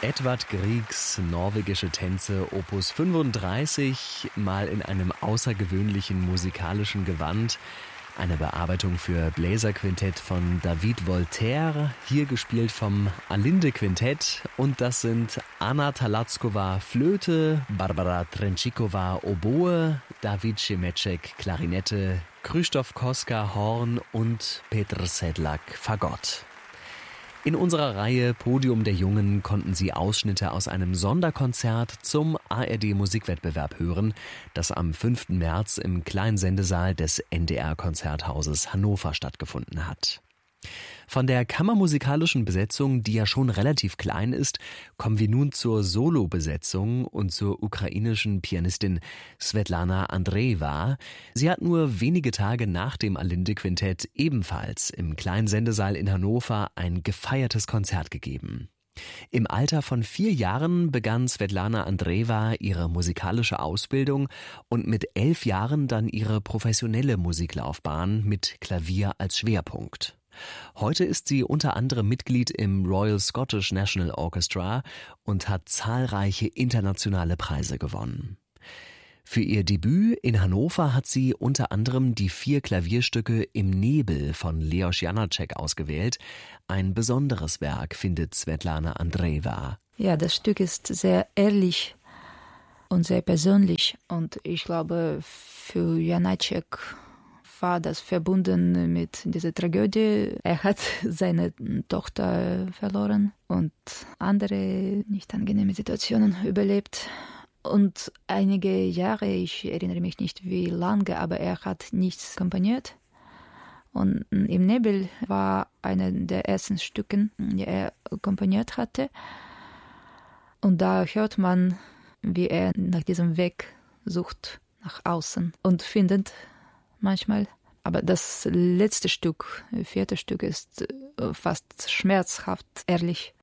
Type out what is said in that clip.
Edvard Griegs norwegische Tänze Opus 35, mal in einem außergewöhnlichen musikalischen Gewand. Eine Bearbeitung für Bläserquintett von David Voltaire, hier gespielt vom Alinde Quintett. Und das sind Anna Talatskova Flöte, Barbara Trenčíková Oboe, David Šimeček Klarinette, Krzysztof Koska Horn und Petr Sedlak Fagott. In unserer Reihe Podium der Jungen konnten Sie Ausschnitte aus einem Sonderkonzert zum ARD-Musikwettbewerb hören, das am 5. März im Kleinsendesaal des NDR-Konzerthauses Hannover stattgefunden hat. Von der kammermusikalischen Besetzung, die ja schon relativ klein ist, kommen wir nun zur Solo-Besetzung und zur ukrainischen Pianistin Svetlana Andreeva. Sie hat nur wenige Tage nach dem Alinde-Quintett ebenfalls im Kleinsendesaal in Hannover ein gefeiertes Konzert gegeben. Im Alter von 4 Jahren begann Svetlana Andreeva ihre musikalische Ausbildung und mit 11 Jahren dann ihre professionelle Musiklaufbahn mit Klavier als Schwerpunkt. Heute ist sie unter anderem Mitglied im Royal Scottish National Orchestra und hat zahlreiche internationale Preise gewonnen. Für ihr Debüt in Hannover hat sie unter anderem die 4 Klavierstücke Im Nebel von Leos Janáček ausgewählt. Ein besonderes Werk findet Svetlana Andreeva. Ja, das Stück ist sehr ehrlich und sehr persönlich. Und ich glaube, für Janáček war das verbunden mit dieser Tragödie. Er hat seine Tochter verloren und andere nicht angenehme Situationen überlebt. Und einige Jahre, ich erinnere mich nicht wie lange, aber er hat nichts komponiert. Und Im Nebel war einer der ersten Stücke, die er komponiert hatte. Und da hört man, wie er nach diesem Weg sucht, nach außen und findet manchmal. Aber das letzte Stück, 4. Stück, ist fast schmerzhaft ehrlich.